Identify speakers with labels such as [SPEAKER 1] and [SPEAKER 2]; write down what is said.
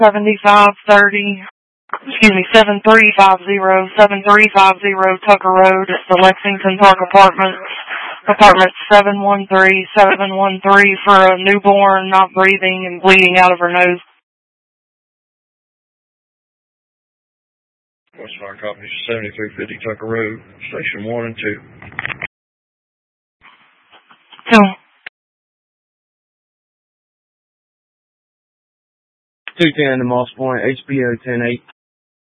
[SPEAKER 1] 7350 Tucker Road at the Lexington Park Apartments. Apartment 713 for a newborn not breathing and bleeding out of her nose.
[SPEAKER 2] Westfire copies 7350 Tucker Road, Station 1 and 2. 210 to Moss Point, HBO 10-8.